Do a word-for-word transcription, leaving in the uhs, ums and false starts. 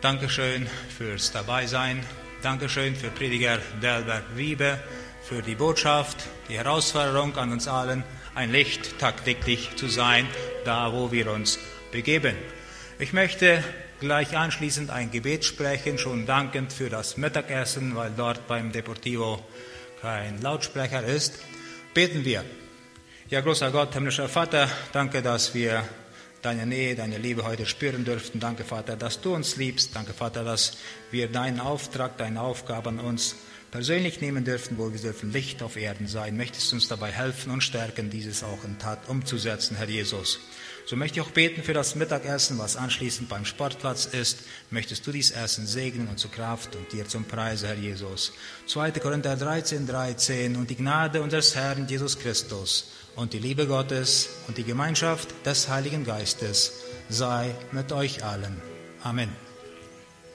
Dankeschön fürs Dabeisein. Dankeschön für Prediger Delbert Wiebe, für die Botschaft, die Herausforderung an uns allen, ein Licht tagtäglich zu sein, da wo wir uns begeben. Ich möchte gleich anschließend ein Gebet sprechen, schon dankend für das Mittagessen, weil dort beim Deportivo kein Lautsprecher ist. Beten wir. Ja, großer Gott, himmlischer Vater, danke, dass wir deine Nähe, deine Liebe heute spüren dürften. Danke, Vater, dass du uns liebst. Danke, Vater, dass wir deinen Auftrag, deine Aufgabe an uns persönlich nehmen dürfen, wo wir dürfen Licht auf Erden sein. Möchtest du uns dabei helfen und stärken, dieses auch in Tat umzusetzen, Herr Jesus. So möchte ich auch beten für das Mittagessen, was anschließend beim Sportplatz ist. Möchtest du dies Essen segnen und zur Kraft und dir zum Preise, Herr Jesus. zweiter Korinther dreizehn, dreizehn und die Gnade unseres Herrn Jesus Christus und die Liebe Gottes und die Gemeinschaft des Heiligen Geistes sei mit euch allen. Amen.